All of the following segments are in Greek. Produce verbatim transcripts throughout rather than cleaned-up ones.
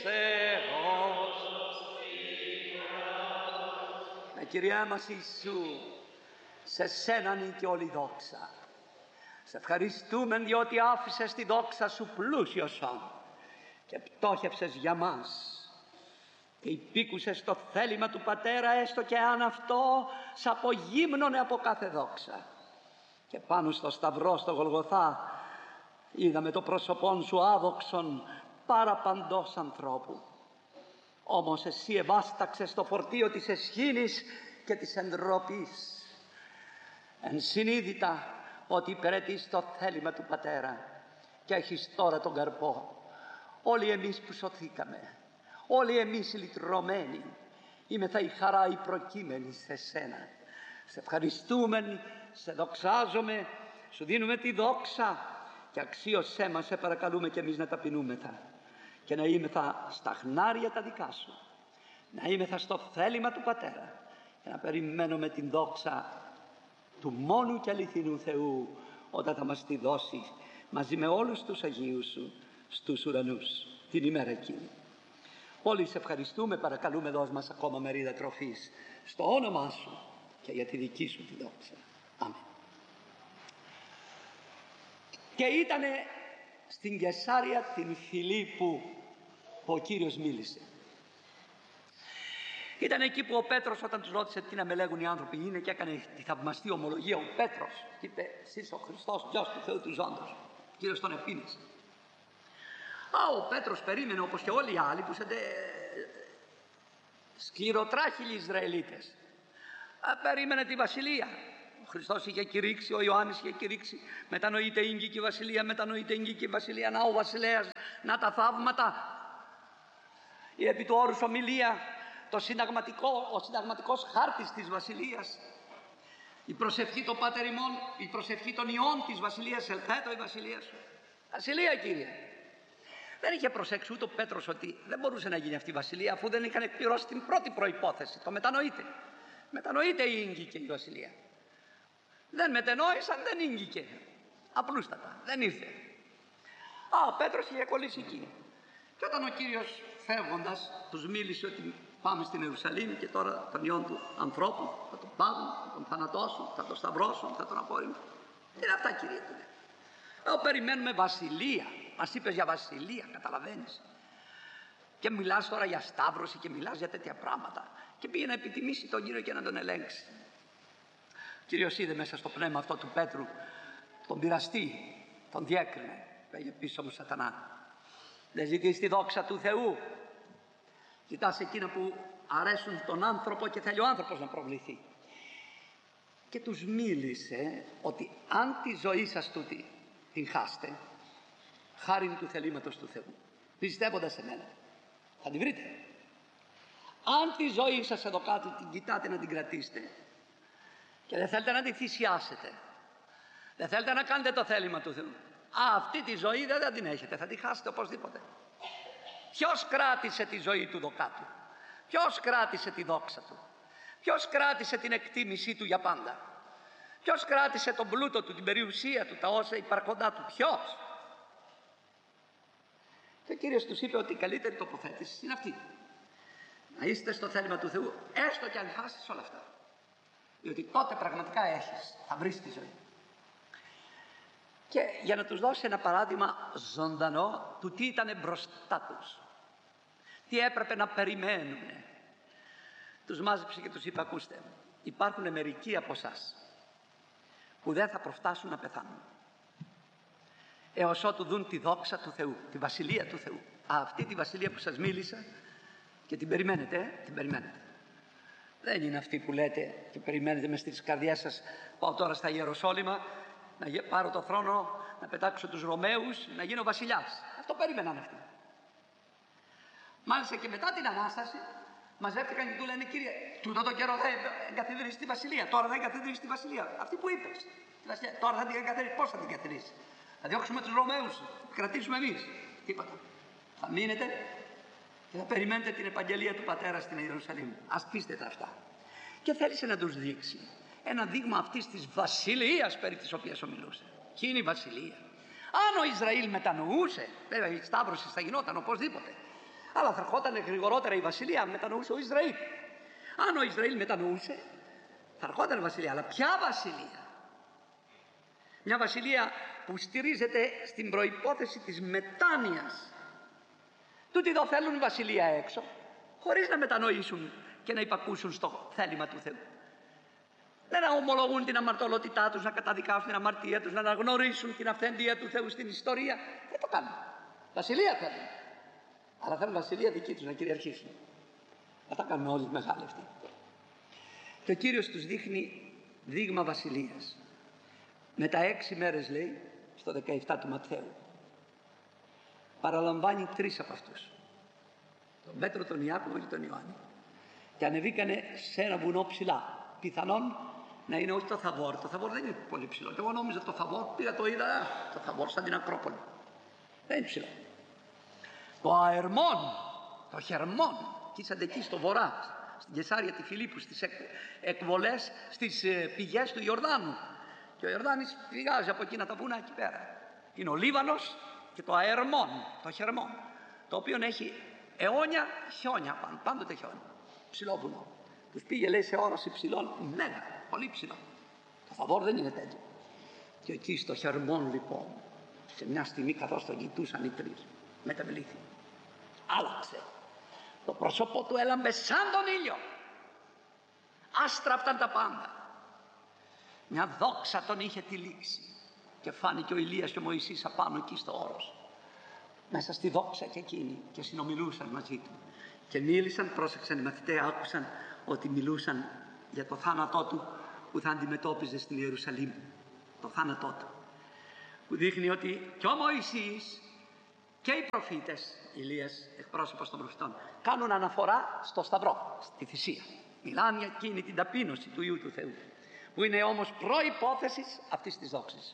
Θεός. Με Κυρία μας Ιησού, σε σένα ανήκει όλη η δόξα. Σε ευχαριστούμε διότι άφησες τη δόξα σου πλούσιωσον και πτώχευσες για μας και υπήκουσες το θέλημα του Πατέρα, έστω και αν αυτό σ' απογύμνωνε από κάθε δόξα. Και πάνω στο σταυρό στο Γολγοθά είδαμε το πρόσωπόν σου άδοξον παραπαντός ανθρώπου. Όμως εσύ ευάσταξες το φορτίο της εσχήνης και της εντροπής, ενσυνείδητα ότι υπηρετείς το θέλημα του Πατέρα και έχεις τώρα τον καρπό. Όλοι εμείς που σωθήκαμε, όλοι εμείς οι λυτρωμένοι, είμεθα η χαρά η προκείμενη σε σένα. Σε ευχαριστούμε, σε δοξάζομαι, σου δίνουμε τη δόξα και αξίωσέ μας, σε παρακαλούμε και εμείς να ταπεινούμεθα και να είμεθα στα χνάρια τα δικά σου, να είμεθα στο θέλημα του Πατέρα και να περιμένουμε την δόξα του μόνου και αληθινού Θεού όταν θα μας τη δώσει μαζί με όλους τους Αγίους σου στους ουρανούς την ημέρα εκείνη. Όλοι σε ευχαριστούμε, παρακαλούμε, δώσ' μας ακόμα μερίδα τροφής στο όνομά σου και για τη δική σου τη δόξα. Αμήν. Και ήτανε στην Καισάρια την Φιλίππου που ο Κύριος μίλησε. Ήταν εκεί που ο Πέτρος, όταν τους ρώτησε τι να με λέγουν οι άνθρωποι είναι, και έκανε τη θαυμαστή ομολογία ο Πέτρος και είπε «Σεις ο Χριστός, γιος του Θεού του ζώντος». Ο Κύριος τον επίνησε. Α, ο Πέτρος περίμενε όπως και όλοι οι άλλοι που είσαστε σκληροτράχυλοι Ισραηλίτες. Α, περίμενε τη βασιλεία. Ο Χριστός είχε κηρύξει, ο Ιωάννης είχε κηρύξει, μετανοείται η ήγγικη βασιλεία, μετανοείται η ήγγικη βασιλεία, να ο βασιλέας, να τα θαύματα. Η επί του όρους ομιλία, το συνταγματικό, ο συνταγματικός χάρτης της βασιλείας, η προσευχή των Πάτερ ημών, η προσευχή των ιών της βασιλείας, ελθέτω η βασιλεία σου. Βασιλεία, Κύριε. Δεν είχε προσέξει ούτε ο Πέτρος ότι δεν μπορούσε να γίνει αυτή η βασιλεία αφού δεν είχαν εκπληρώσει την πρώτη προϋπόθεση, το μετανοείται. Μετανοείται η ήγγικη η βασιλεία. Δεν μετενόησαν, δεν ήγγικε. Απλούστατα, δεν ήρθε. Α, ο Πέτρος είχε κολλήσει εκεί. Και όταν ο Κύριος φεύγοντας τους μίλησε ότι πάμε στην Ιερουσαλήμ και τώρα τον ιόν του ανθρώπου θα τον πάρουν, θα τον θανατώσουν, θα τον σταυρώσουν, θα τον απόρριμουν. Τι είναι αυτά, Κύριε, του λέει. Εδώ περιμένουμε βασιλεία. Μας είπες για βασιλεία, καταλαβαίνεις. Και μιλάς τώρα για σταύρωση και μιλάς για τέτοια πράγματα. Και πήγε να επιτιμήσει τον Κύριο και να τον ελέγξει. Ο Κύριος είδε μέσα στο πνεύμα αυτό του Πέτρου τον πειραστή, τον διέκρινε. Πήγε πίσω μου, Σατανά. Δεν ζητείς τη δόξα του Θεού. Ζητάς εκείνα που αρέσουν τον άνθρωπο και θέλει ο άνθρωπος να προβληθεί. Και τους μίλησε ότι αν τη ζωή σας τούτη την χάστε, χάριν του θελήματος του Θεού, πιστεύοντας εμένα, θα την βρείτε. Αν τη ζωή σας εδώ κάτω την κοιτάτε να την κρατήσετε και δεν θέλετε να τη θυσιάσετε, δεν θέλετε να κάνετε το θέλημα του Θεού, α, αυτή τη ζωή δεν θα την έχετε, θα τη χάσετε οπωσδήποτε. Ποιος κράτησε τη ζωή του δοκάτου? Ποιος κράτησε τη δόξα του? Ποιος κράτησε την εκτίμησή του για πάντα? Ποιος κράτησε τον πλούτο του, την περιουσία του, τα όσα υπαρχοντά του? Ποιος? Και ο Κύριος τους είπε ότι η καλύτερη τοποθέτηση είναι αυτή. Να είστε στο θέλημα του Θεού, έστω και αν χάσεις όλα αυτά. Διότι τότε πραγματικά έχεις, θα βρεις τη ζωή. Και για να τους δώσει ένα παράδειγμα ζωντανό του τι ήταν μπροστά τους, τι έπρεπε να περιμένουν, τους μάζεψε και τους είπε: ακούστε, υπάρχουν μερικοί από εσάς που δεν θα προφτάσουν να πεθάνουν έως ότου δουν τη δόξα του Θεού, τη βασιλεία του Θεού. Αυτή τη βασιλεία που σας μίλησα και την περιμένετε, ε, την περιμένετε. Δεν είναι αυτή που λέτε και περιμένετε μες στις καρδιές σας, πάω τώρα στα Ιεροσόλυμα να πάρω το θρόνο, να πετάξω τους Ρωμαίους, να γίνω βασιλιάς. Αυτό περίμεναν αυτοί. Μάλιστα και μετά την Ανάσταση μαζεύτηκαν και του λένε: Κύριε, τούτο το καιρό θα εγκαθιδρύσει τη βασιλεία. Τώρα θα εγκαθιδρύσει τη βασιλεία. Αυτή που είπες. Τώρα θα την εγκαθιδρύσει. Πώς θα την εγκαθιδρύσει? Θα διώξουμε τους Ρωμαίους, θα κρατήσουμε εμείς. Τίποτα. Θα μείνετε και θα περιμένετε την επαγγελία του Πατέρα στην Ιερουσαλήμ. Ας πείστε αυτά. Και θέλησε να τους δείξει ένα δείγμα αυτής της βασιλείας περί της οποίας ομιλούσε. Και είναι η βασιλεία. Αν ο Ισραήλ μετανοούσε, βέβαια η σταύρωση θα γινόταν οπωσδήποτε. Αλλά θα ερχόταν γρηγορότερα η βασιλεία, μετανοούσε ο Ισραήλ. Αν ο Ισραήλ μετανοούσε, θα ερχόταν η βασιλεία. Αλλά ποια βασιλεία? Μια βασιλεία που στηρίζεται στην προϋπόθεση της μετάνοιας. Τούτοι εδώ θέλουν βασιλεία έξω, χωρίς να μετανοήσουν και να υπακούσουν στο θέλημα του Θεού. Δεν να ομολογούν την αμαρτωλότητά τους, να καταδικάσουν την αμαρτία τους, να αναγνωρίσουν την αυθεντία του Θεού στην ιστορία. Δεν το κάνουν. Βασιλεία θέλουν. Αλλά θέλουν βασιλεία δική τους να κυριαρχήσουν. Θα τα κάνουν όλοι μεγάλοι αυτοί. Και ο Κύριος τους δείχνει δείγμα βασιλείας. Με τα έξι μέρες, λέει, στο δεκαεπτά του Ματθαίου, παραλαμβάνει τρεις από αυτούς. Τον Πέτρο, τον Ιάκωβο και τον Ιωάννη. Και ανεβήκανε σε ένα βουνό ψηλά. Πιθανόν να είναι όχι το Θαβόρ. Το Θαβόρ δεν είναι πολύ ψηλό. Και εγώ νόμιζα το Θαβόρ, πήγα το είδα, το Θαβόρ σαν την Ακρόπολη. Δεν είναι ψηλό. Το Αερμόν, το Χερμόν, κοίτατε εκεί στο βορρά, στην Κεσάρια τη Φιλίππου, στις εκ, εκβολές, στις ε, πηγές του Ιορδάνου. Και ο Ιορδάνης πηγάζει από εκείνα τα βουνά εκεί πέρα. Είναι ο Λίβανος και το Αερμόν, το Χερμόν, το οποίο έχει αιώνια χιόνια πάνω, πάντοτε χιόνια. Ψηλό βουνό. Τους πήγε, λέει, σε όραση ψηλών, μέγα, πολύ ψηλό. Το Θαβόρ δεν είναι τέτοιο. Και εκεί στο Χερμόν, λοιπόν, σε μια στιγμή καθώς τον κοιτούσαν οι τρεις, μεταβλήθη. Άλλαξε. Το πρόσωπό του έλαμπε σαν τον ήλιο. Άστραφταν τα πάντα. Μια δόξα τον είχε τυλίξει. Και φάνηκε ο Ηλίας και ο Μωυσής απάνω εκεί στο όρος. Μέσα στη δόξα και εκείνοι, και συνομιλούσαν μαζί του. Και μίλησαν, πρόσεξαν οι μαθητές, άκουσαν ότι μιλούσαν για το θάνατό του που θα αντιμετώπιζε στην Ιερουσαλήμ. Το θάνατό του. Που δείχνει ότι και ο Μωυσής και οι προφήτες, Ηλίας, εκπρόσωπος των προφητών, κάνουν αναφορά στο Σταυρό, στη θυσία. Μιλάνε για εκείνη την ταπείνωση του Υιού του Θεού, που είναι όμως προϋπόθεσης αυτής της δόξης.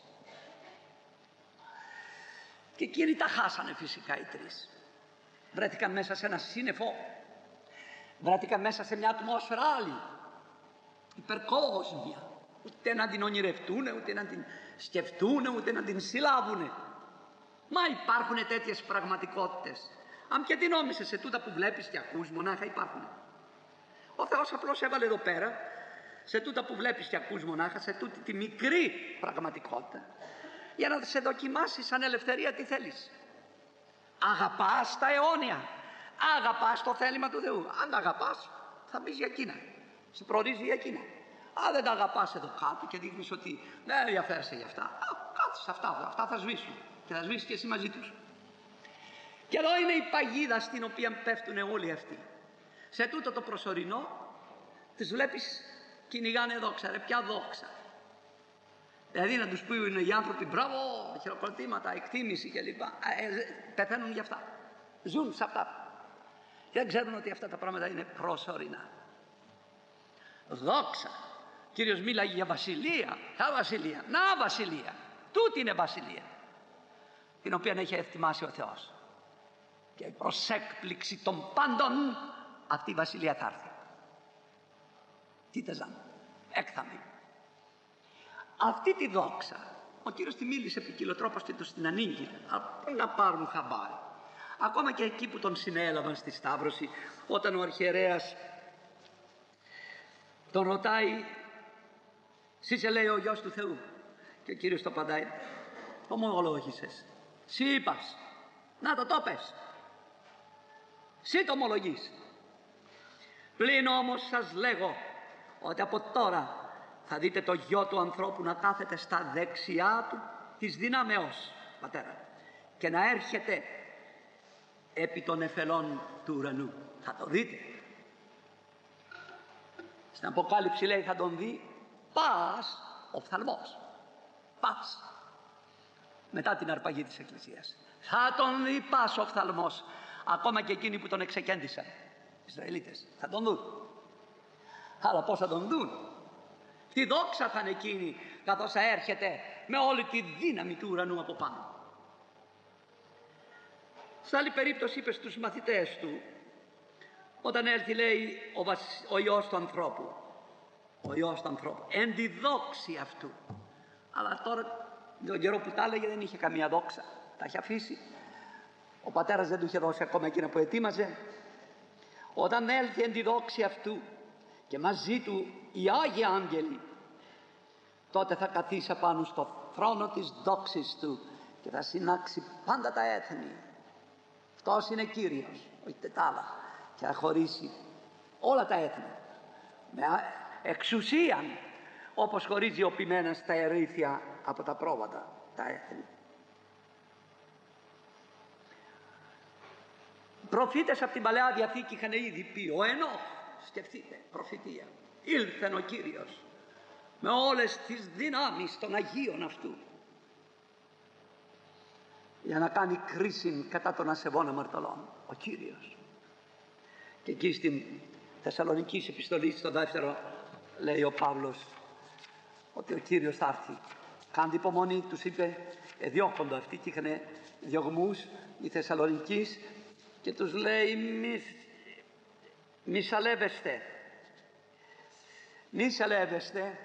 Και εκείνοι τα χάσανε φυσικά οι τρεις. Βρέθηκαν μέσα σε ένα σύννεφο, βρέθηκαν μέσα σε μια ατμόσφαιρα άλλη, υπερκόσμια. Ούτε να την ονειρευτούν, ούτε να την σκεφτούν, ούτε να την συλλάβουν. Μα υπάρχουν τέτοιες πραγματικότητες. Αν και τι νόμισες, σε τούτα που βλέπεις και ακούς μονάχα υπάρχουν. Ο Θεός απλώς έβαλε εδώ πέρα, σε τούτα που βλέπεις και ακούς μονάχα, σε τούτη τη μικρή πραγματικότητα, για να σε δοκιμάσεις σαν ελευθερία τι θέλεις. Αγαπάς τα αιώνια, αγαπάς το θέλημα του Θεού. Αν τα αγαπάς, θα μπεις για εκείνα, σε προορίζει για εκείνα. Αν δεν τα αγαπάς εδώ κάτω και δείχνεις ότι δεν ενδιαφέρεσαι για αυτά, κάτσε σε αυτά, αυτά θα σβήσουν και θα σβήσεις και εσύ μαζί τους. Και εδώ είναι η παγίδα στην οποία πέφτουν όλοι αυτοί. Σε τούτο το προσωρινό τους βλέπεις κυνηγάνε δόξα, ρε ποια δόξα. Δηλαδή να τους πούν οι άνθρωποι μπράβο, χειροκροτήματα, εκτίμηση κλπ. Ε, πεθαίνουν για αυτά. Ζουν σε αυτά. Και δεν ξέρουν ότι αυτά τα πράγματα είναι προσωρινά. Δόξα. Ο Κύριος μίλαγε για βασιλεία. Τα βασιλεία. Να βασιλεία. Τούτη είναι βασιλεία. Την οποία έχει ετοιμάσει ο Θεός. Και προς έκπληξη των πάντων αυτή η βασιλεία θα έρθει. Τι τεζάν. Έκθαμη. Αυτή τη δόξα ο Κύριος τη μίλησε ποικιλοτρόπως και τους την ανήγγειλε να πάρουν χαμπάρι. Ακόμα και εκεί που τον συνέλαβαν στη Σταύρωση, όταν ο αρχιερέας τον ρωτάει, «Συ σε λέει ο Γιος του Θεού?» Και ο Κύριος το απαντάει, «Ομολόγησες, συ είπας, να το το πες, συ το ομολογείς. Πλην όμως σας λέγω ότι από τώρα θα δείτε το Γιο του ανθρώπου να κάθεται στα δεξιά του της δυνάμεως, Πατέρα, και να έρχεται επί των εφελών του ουρανού». Θα το δείτε. Στην Αποκάλυψη λέει θα τον δει πας οφθαλμός. Πας. Μετά την αρπαγή της Εκκλησίας. Θα τον δει πας οφθαλμός. Ακόμα και εκείνοι που τον εξεκέντησαν. Οι Ισραηλίτες. Θα τον δουν. Αλλά πώς θα τον δουν? Τι δόξα θα είναι εκείνη καθώς θα έρχεται με όλη τη δύναμη του ουρανού από πάνω. Σε άλλη περίπτωση είπε στους μαθητές του, όταν έρθει λέει ο, βασ... ο Υιός του ανθρώπου, ο Υιός του ανθρώπου, εν τη δόξη αυτού. Αλλά τώρα τον καιρό που τα έλεγε δεν είχε καμία δόξα, τα είχε αφήσει. Ο πατέρας δεν του είχε δώσει ακόμα εκείνα που ετοίμαζε. Όταν έλθει εν τη δόξη αυτού και μαζί του οι Άγιοι Άγγελοι, τότε θα καθίσει απάνω στο θρόνο της δόξης του και θα συνάξει πάντα τα έθνη. Αυτός είναι Κύριος, όχι τετάλα, και θα χωρίσει όλα τα έθνη με εξουσία, όπως χωρίζει ο ποιμένας τα ερήφια από τα πρόβατα τα έθνη. Προφήτες από την Παλαιά Διαθήκη είχαν ήδη πει, ο Ενώχ, σκεφτείτε, προφητεία, ήλθεν ο Κύριος με όλες τις δυνάμεις των Αγίων αυτού για να κάνει κρίση κατά των ασεβών αμαρτωλών. Ο Κύριος. Και εκεί στην Θεσσαλονικής επιστολή στο δεύτερο λέει ο Παύλος ότι ο Κύριος θα έρθει. Κάντε υπομονή, τους είπε, εδιώκοντο αυτοί και είχαν διωγμούς οι Θεσσαλονικής, και τους λέει μη, μη σαλεύεστε, μη σαλεύεστε,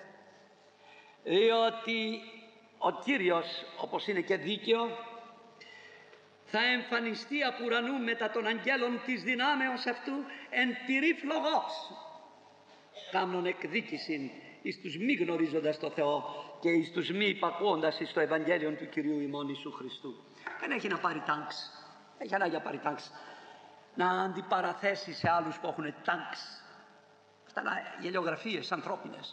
διότι ο Κύριος, όπως είναι και δίκαιο, θα εμφανιστεί απ' ουρανού μετά των αγγέλων της δυνάμεως αυτού εν τυρί φλογός, κάμνον εκδίκησιν εις τους μη γνωρίζοντας το Θεό και εις τους μη υπακούοντας εις το Ευαγγέλιο του Κυρίου ημών Ιησού Χριστού. Δεν έχει να πάρει τάγκς, έχει ανάγκη να πάρει τάγκς, να αντιπαραθέσει σε άλλους που έχουν τάγκς. Αυτά είναι γελιογραφίες ανθρώπινες.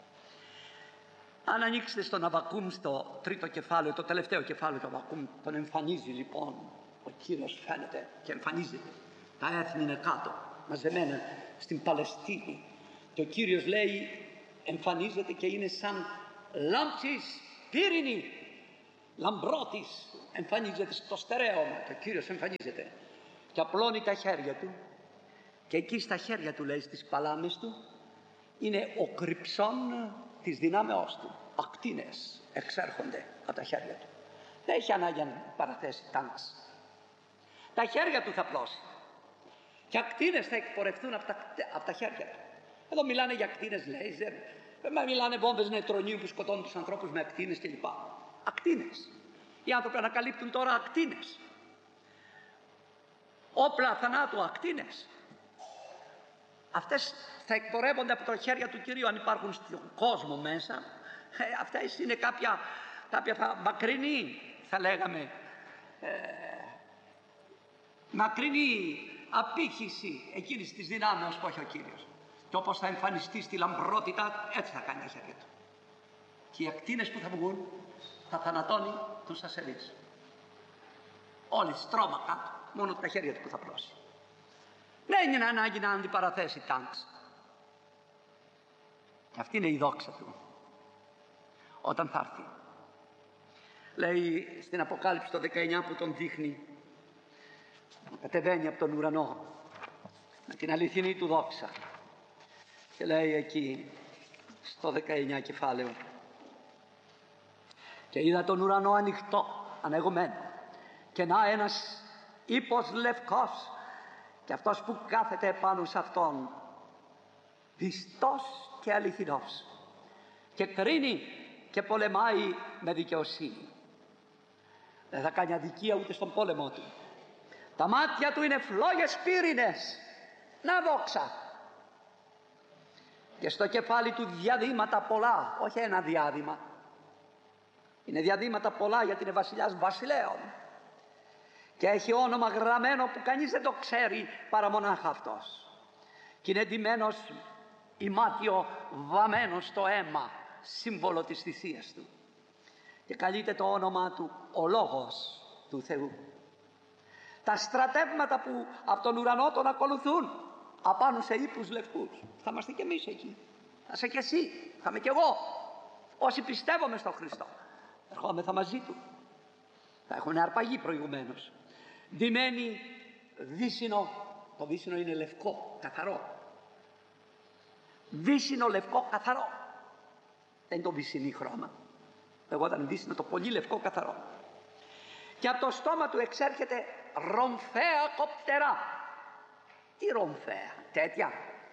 Αν ανοίξετε στον Αββακούμ, στο τρίτο κεφάλαιο, το τελευταίο κεφάλαιο του Αββακούμ, τον εμφανίζει λοιπόν ο Κύριος, φαίνεται και εμφανίζεται. Τα έθνη είναι κάτω, μαζεμένα στην Παλαιστίνη, και ο Κύριος λέει, εμφανίζεται και είναι σαν λάμψης πύρινη, λαμπρότης, εμφανίζεται στο στερέωμα και ο Κύριος εμφανίζεται και απλώνει τα χέρια του, και εκεί στα χέρια του, λέει, στις παλάμες του είναι ο κρυψών της δυνάμεώς του. Ακτίνες εξέρχονται από τα χέρια του. Δεν έχει ανάγκη να παραθέσει τάγκς. Τα χέρια του θα πλώσει και ακτίνες θα εκπορευτούν από τα, από τα χέρια του. Εδώ μιλάνε για ακτίνες λέιζερ, μιλάνε βόμβες νετρονίου που σκοτώνουν τους ανθρώπους με ακτίνες κλπ. Ακτίνες. Οι άνθρωποι ανακαλύπτουν τώρα ακτίνες. Όπλα θανάτου, ακτίνες. Αυτές θα εκπορεύονται από τα χέρια του Κυρίου, αν υπάρχουν στον κόσμο μέσα. Ε, αυτές είναι κάποια, κάποια θα, μακρινή, θα λέγαμε, ε, μακρινή απήχηση εκείνης της δυνάμεως που έχει ο Κύριος. Και όπως θα εμφανιστεί στη λαμπρότητα, έτσι θα κάνει τα χέρια του. Και οι ακτίνες που θα βγουν θα θανατώνει τους ασθενείς. Όλοι στρώμα κάτω, μόνο τα χέρια του που θα πλώσει. Δεν είναι ανάγκη να αντιπαραθέσει τάγκς. Αυτή είναι η δόξα του όταν θα έρθει. Λέει στην Αποκάλυψη το δεκαεννιά που τον δείχνει, κατεβαίνει από τον ουρανό με την αληθινή του δόξα και λέει εκεί στο δεκαεννιά κεφάλαιο, και είδα τον ουρανό ανοιχτό, ανοιγωμένο, και να ένας ύπος λευκός, και αυτός που κάθεται επάνω σε αυτόν πιστός και αληθινός και κρίνει και πολεμάει με δικαιοσύνη. Δεν θα κάνει αδικία ούτε στον πόλεμο του. Τα μάτια του είναι φλόγες πύρινες, να δόξα. Και στο κεφάλι του διαδήματα πολλά, όχι ένα διάδημα. Είναι διαδήματα πολλά, γιατί είναι βασιλιάς βασιλέων. Και έχει όνομα γραμμένο που κανείς δεν το ξέρει παρά μονάχα αυτός. Και είναι ντυμένος ημάτιο βαμμένο στο αίμα, σύμβολο της θυσίας του. Και καλείται το όνομα του ο Λόγος του Θεού. Τα στρατεύματα που από τον ουρανό τον ακολουθούν απάνω σε ύπους λευκούς, θα είμαστε κι εμείς εκεί. Θα είσαι κι εσύ, θα είμαι κι εγώ. Όσοι πιστεύουμε στον Χριστό, ερχόμεθα μαζί του. Θα έχουν αρπαγή προηγουμένως. Ντυμένοι βύσσινο, το βύσσινο είναι λευκό, καθαρό. Βύσσινο λευκό καθαρό. Δεν είναι το βύσσινη χρώμα. Εγώ όταν βύσσινο το πολύ λευκό καθαρό. Και από το στόμα του εξέρχεται ρομφαία κοπτερά. Τι ρομφαία, τέτοια.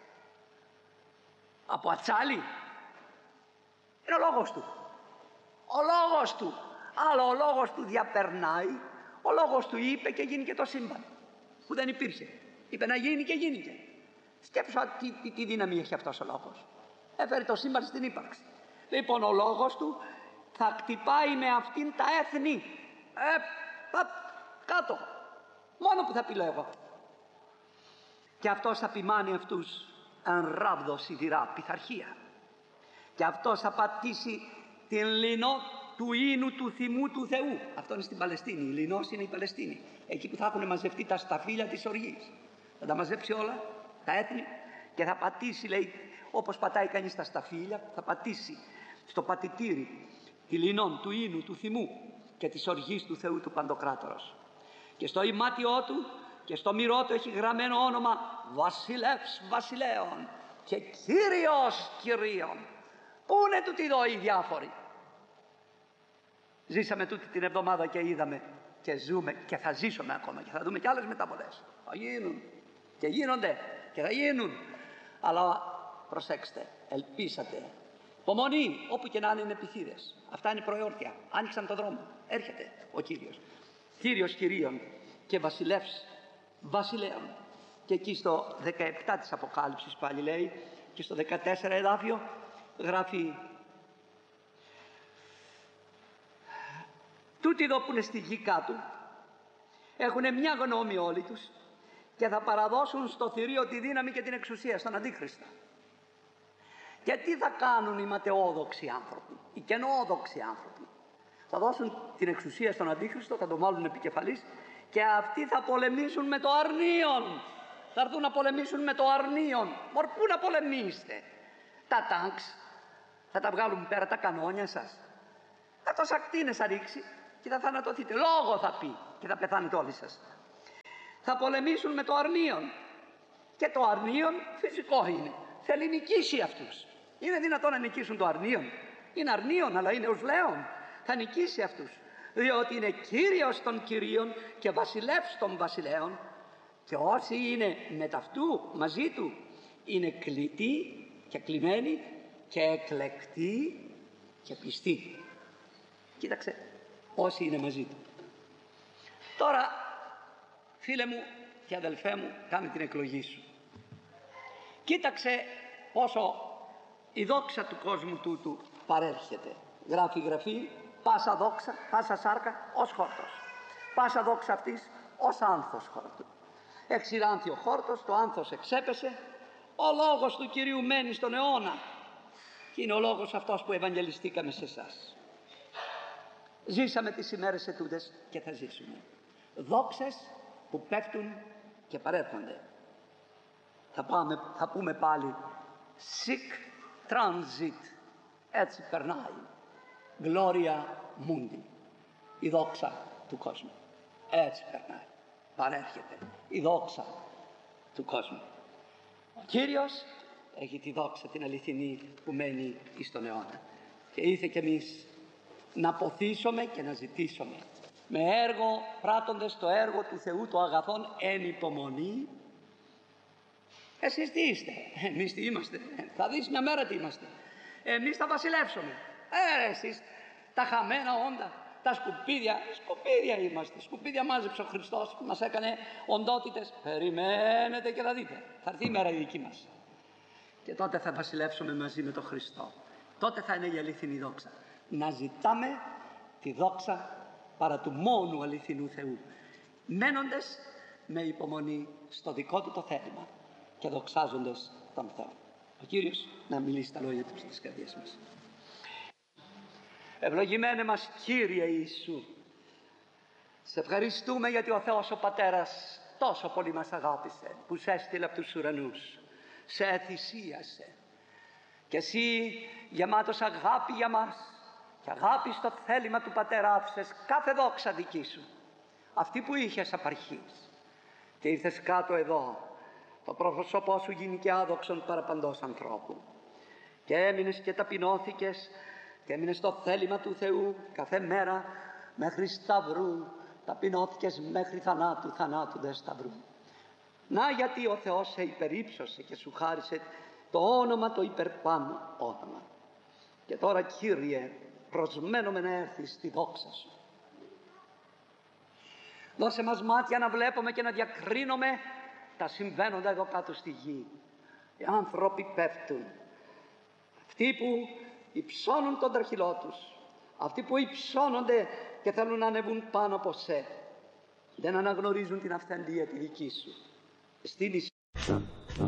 Από ατσάλι. Είναι ο λόγος του. Ο λόγος του. Αλλά ο λόγος του διαπερνάει. Ο Ο λόγος του είπε και γίνει και το σύμπαν, που δεν υπήρχε. Είπε να γίνει και γίνηκε. Σκέψου τι, τι, τι δύναμη έχει αυτός ο λόγος. Έφερε το σύμπαν στην ύπαρξη. Λοιπόν, ο λόγος του θα χτυπάει με αυτήν τα έθνη. Ε, πα, κάτω. Μόνο που θα πει λέγω. Και αυτός θα ποιμάνει αυτούς εν ράβδο σιδηρά, πειθαρχία. Και αυτός θα πατήσει την λινό του ίνου του θυμού του Θεού. Αυτό είναι στην Παλαιστίνη. Η λινός είναι η Παλαιστίνη. Εκεί που θα έχουν μαζευτεί τα σταφύλια της οργής. Θα τα μαζέψει όλα, τα έθνη, και θα πατήσει, λέει, όπως πατάει κανείς τα σταφύλια, θα πατήσει στο πατητήρι τη λινόν του ίνου του θυμού και της οργής του Θεού του Παντοκράτορος. Και στο ημάτιό του και στο μυρό του έχει γραμμένο όνομα Βασιλεύς Βασιλέων και Κύριος Κυρίων. Πού είναι τούτοι εδώ οι διάφοροι? Ζήσαμε τούτη την εβδομάδα και είδαμε και ζούμε και θα ζήσουμε ακόμα και θα δούμε κι άλλες μεταβολές. Θα γίνουν και γίνονται και θα γίνουν. Αλλά προσέξτε, ελπίσατε. Υπομονή, όπου και να είναι επιθύρες. Αυτά είναι προεόρτια. Άνοιξαν το δρόμο. Έρχεται ο Κύριος. Κύριος Κυρίων και Βασιλεύς Βασιλέων. Και εκεί στο δεκαεπτά της Αποκάλυψης πάλι λέει, και στο δεκατέσσερα εδάφιο γράφει: τούτοι εδώ που είναι στη γη κάτω έχουν μια γνώμη όλοι τους και θα παραδώσουν στο θηρίο τη δύναμη και την εξουσία στον Αντίχριστο. Και τι θα κάνουν οι ματαιόδοξοι άνθρωποι, οι κενόδοξοι άνθρωποι? Θα δώσουν την εξουσία στον Αντίχριστο, θα τον βάλουν επικεφαλής και αυτοί θα πολεμήσουν με το αρνίον. Θα έρθουν να πολεμήσουν με το αρνίον. Μωρ, πού να πολεμήσετε? Τα τάγκς θα τα βγάλουν πέρα, τα κανόνια σας. Θα τόσα κτίνες θα ρίξει και θα θανατωθείτε. Λόγο θα πει και θα πεθάνετε όλοι σας. Θα πολεμήσουν με το αρνίον. Και το αρνίον φυσικό είναι. Θέλει νικήσει αυτούς. Είναι δυνατόν να νικήσουν το αρνίον? Είναι αρνίον, αλλά είναι ως λέον. Θα νικήσει αυτούς. Διότι είναι Κύριος των Κυρίων και Βασιλεύς των Βασιλέων. Και όσοι είναι με ταυτού μαζί του είναι κλητοί και κλειμένοι και εκλεκτοί και πιστοί. Κοίταξε, όσοι είναι μαζί του. Τώρα, φίλε μου και αδελφέ μου, κάνε την εκλογή σου. Κοίταξε πόσο η δόξα του κόσμου τούτου παρέρχεται. Γράφει η Γραφή: πάσα δόξα, πάσα σάρκα ως χόρτος. Πάσα δόξα αυτής ως άνθος χόρτου. Εξηράνθη ο χόρτος, το άνθος εξέπεσε. Ο λόγος του Κυρίου μένει στον αιώνα. Και είναι ο λόγος αυτός που ευαγγελιστήκαμε σε εσάς. Ζήσαμε τις ημέρες ετούτες και θα ζήσουμε. Δόξες που πέφτουν και παρέρχονται. Θα, πάμε, θα πούμε πάλι sic transit, έτσι περνάει. Gloria mundi, η δόξα του κόσμου. Έτσι περνάει, παρέρχεται η δόξα του κόσμου. Ο Κύριος έχει τη δόξα την αληθινή που μένει εις τον αιώνα. Και ήρθε κι εμείς να ποθήσουμε και να ζητήσουμε με έργο, πράττοντες το έργο του Θεού το αγαθόν εν υπομονή. Εσείς τι είστε? Εμείς τι είμαστε? Θα δεις μια μέρα τι είμαστε. Εμείς θα βασιλεύσουμε. Ε, εσείς τα χαμένα όντα, τα σκουπίδια, σκουπίδια είμαστε. Σκουπίδια μάζεψε ο Χριστός, μας έκανε οντότητες. Περιμένετε και θα δείτε. Θα έρθει η μέρα η δική μας. Και τότε θα βασιλεύσουμε μαζί με τον Χριστό. Τότε θα είναι η αληθινή δόξα. Να ζητάμε τη δόξα παρά του μόνου αληθινού Θεού, μένοντες με υπομονή στο δικό του το θέλημα και δοξάζοντες τον Θεό. Ο Κύριος να μιλήσει τα λόγια του στις καρδιές μας. Ευλογημένε μας Κύριε Ιησού, σε ευχαριστούμε γιατί ο Θεός ο Πατέρας τόσο πολύ μας αγάπησε, που σε έστειλε από τους ουρανούς, σε εθυσίασε, και εσύ γεμάτος αγάπη για μας και αγάπη στο θέλημα του Πατέρα άφησες κάθε δόξα δική σου, αυτή που είχες απ' αρχής, και ήρθες κάτω εδώ, το πρόσωπό σου γίνει και άδοξον παραπαντός ανθρώπου, και έμεινες και ταπεινώθηκες και έμεινες στο θέλημα του Θεού κάθε μέρα μέχρι σταυρού, ταπεινώθηκες μέχρι θανάτου, θανάτου δε σταυρού. Να γιατί ο Θεός σε υπερύψωσε και σου χάρισε το όνομα, το υπερπάνω όνομα. Και τώρα Κύριε, προσμένουμε να έρθεις στη δόξα σου. Δώσε μας μάτια να βλέπουμε και να διακρίνουμε τα συμβαίνοντα εδώ κάτω στη γη. Οι άνθρωποι πέφτουν. Αυτοί που υψώνουν τον τραχυλό τους, αυτοί που υψώνονται και θέλουν να ανεβούν πάνω από σε, δεν αναγνωρίζουν την αυθεντία τη δική σου. Στην